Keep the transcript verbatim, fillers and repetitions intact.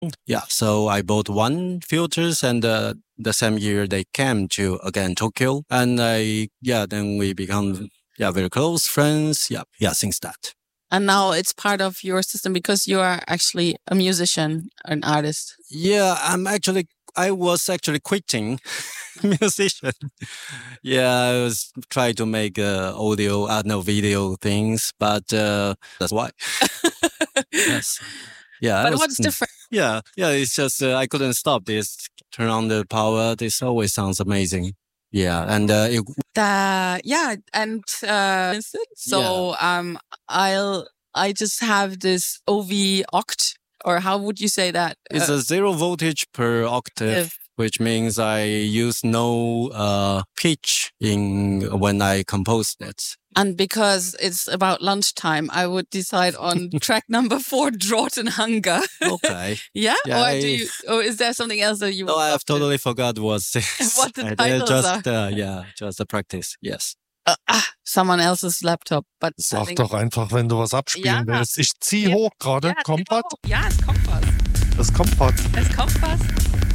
Yeah, so I bought one filters, and uh, the same year they came to again Tokyo, and I yeah then we become yeah very close friends. Yeah, yeah, since that. And now it's part of your system because you are actually a musician, an artist. Yeah, I'm actually I was actually quitting musician. Yeah, I was trying to make uh, audio, uh, no video things, but uh, that's why. Yes. Yeah, I But was- what's different? Yeah, yeah. It's just uh, I couldn't stop this. Turn on the power. This always sounds amazing. Yeah, and uh, it, Uh, yeah, and uh, so um, I'll I just have this O V oct, or how would you say that? it's Uh, a zero voltage per octave, if- which means I use no uh, pitch in when I compose it. and because it's about lunchtime, I would decide on track number four, Drought and Hunger. Okay. Yeah, Yeah, or I- do you, or is there something else that you? No, would I love have to- totally forgot what this. What the I did titles just uh, yeah, just a practice. Yes. Uh, ah, someone else's laptop, but I Sag think- doch einfach, wenn du was abspielen Ja. willst. Ich zieh Ja. hoch gerade. Ja, Kommt was? Ja, es kommt was. Es kommt was. Es kommt was.